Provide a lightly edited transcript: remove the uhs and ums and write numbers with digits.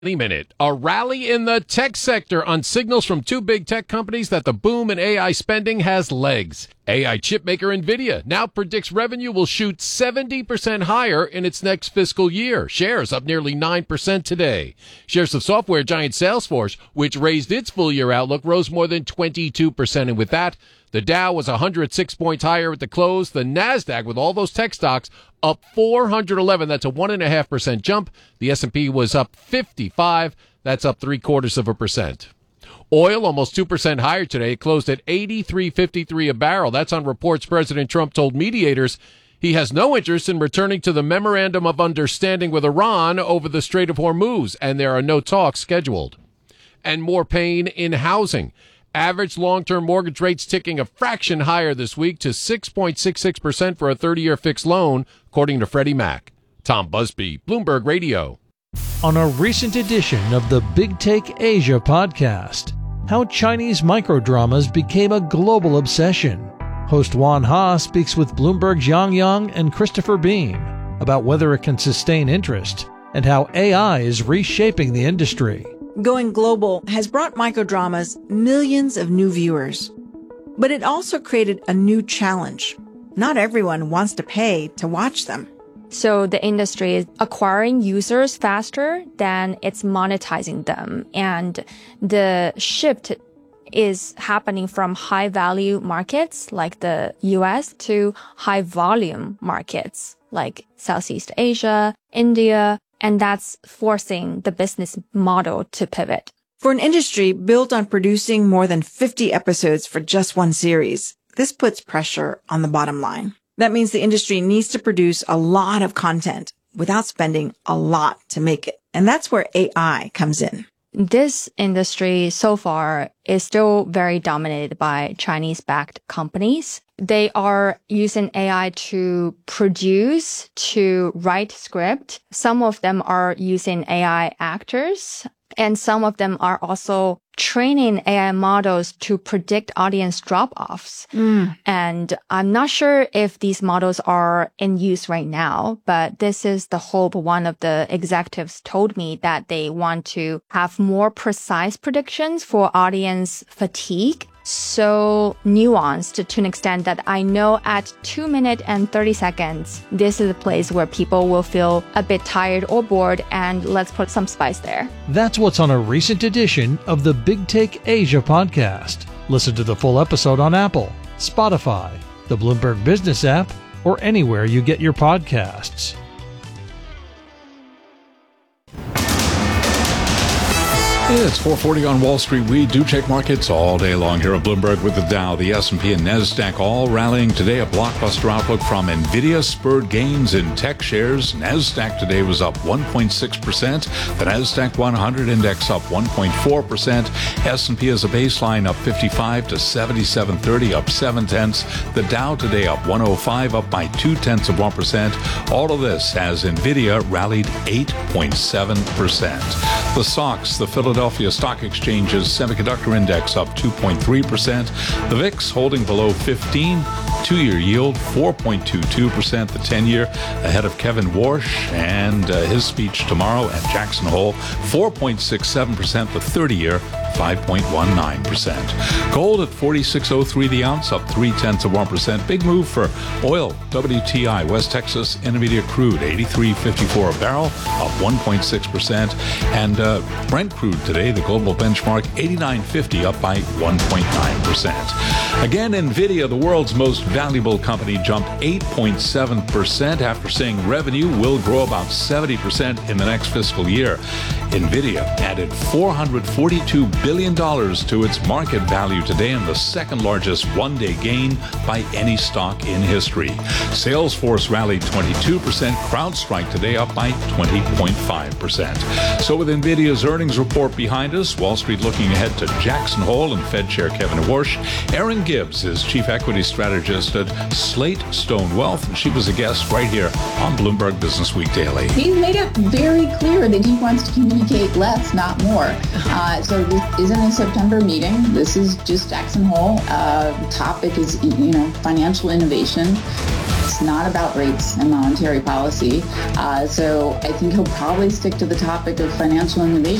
Minute. A rally in the tech sector on signals from two big tech companies that the boom in AI spending has legs. AI chipmaker NVIDIA now predicts revenue will shoot 70% higher in its next fiscal year. Shares up nearly 9% today. Shares of software giant Salesforce, which raised its full-year outlook, rose more than 22%. And with that, the Dow was 106 points higher at the close. The NASDAQ, with all those tech stocks, up 411. That's a 1.5% jump. The S&P was up 55. That's up 0.75%. Oil almost 2% higher today. It closed at $83.53 a barrel. That's on reports President Trump told mediators he has no interest in returning to the Memorandum of Understanding with Iran over the Strait of Hormuz, and there are no talks scheduled. And more pain in housing. Average long-term mortgage rates ticking a fraction higher this week to 6.66% for a 30-year fixed loan, according to Freddie Mac. Tom Busby, Bloomberg Radio. On a recent edition of the Big Take Asia podcast, how Chinese microdramas became a global obsession. Host Juan Ha speaks with Bloomberg's Yang Yang and Christopher Beam about whether it can sustain interest and how AI is reshaping the industry. Going global has brought microdramas millions of new viewers. But it also created a new challenge. Not everyone wants to pay to watch them. So the industry is acquiring users faster than it's monetizing them. And the shift is happening from high-value markets like the US to high-volume markets like Southeast Asia, India, and that's forcing the business model to pivot. For an industry built on producing more than 50 episodes for just one series, this puts pressure on the bottom line. That means the industry needs to produce a lot of content without spending a lot to make it. And that's where AI comes in. This industry so far is still very dominated by Chinese-backed companies. They are using AI to produce, to write script. Some of them are using AI actors, and some of them are also training AI models to predict audience drop-offs. And I'm not sure if these models are in use right now, but this is the hope. One of the executives told me that they want to have more precise predictions for audience fatigue. So nuanced to an extent that I know at 2 minutes and 30 seconds, this is a place where people will feel a bit tired or bored, and let's put some spice there. That's what's on a recent edition of the Big Take Asia podcast. Listen to the full episode on Apple, Spotify, the Bloomberg Business app, or anywhere you get your podcasts. It's 4:40 on Wall Street. We do check markets all day long here at Bloomberg with the Dow, the S&P, and NASDAQ all rallying today. A blockbuster outlook from NVIDIA spurred gains in tech shares. NASDAQ today was up 1.6%. The NASDAQ 100 index up 1.4%. S&P as a baseline up 55 to 7730, up 0.7. The Dow today up 105, up by 0.2%. All of this as NVIDIA rallied 8.7%. The SOX, the Philadelphia Stock Exchange's semiconductor index up 2.3%. The VIX holding below 15. Two-year yield 4.22%. The 10-year ahead of Kevin Warsh and his speech tomorrow at Jackson Hole 4.67%. The 30-year 5.19%. Gold at $46.03 the ounce, up 0.3%. Big move for oil. WTI West Texas Intermediate crude $83.54 a barrel, up 1.6%. And Brent crude today, the global benchmark $89.50, up by 1.9%. Again, NVIDIA, the world's most valuable company, jumped 8.7% after saying revenue will grow about 70% in the next fiscal year. NVIDIA added $442 billion to its market value today, and the second largest one-day gain by any stock in history. Salesforce rallied 22%. CrowdStrike today up by 20.5%. So with NVIDIA's earnings report behind us, Wall Street looking ahead to Jackson Hole and Fed Chair Kevin Warsh. Erin Gibbs is Chief Equity Strategist at Slate Stone Wealth, and she was a guest right here on Bloomberg Business Week Daily. He's made it very clear that he wants to continue communicate less, not more. So this isn't a September meeting. This is just Jackson Hole. The topic is, financial innovation. It's not about rates and monetary policy. So I think he'll probably stick to the topic of financial innovation.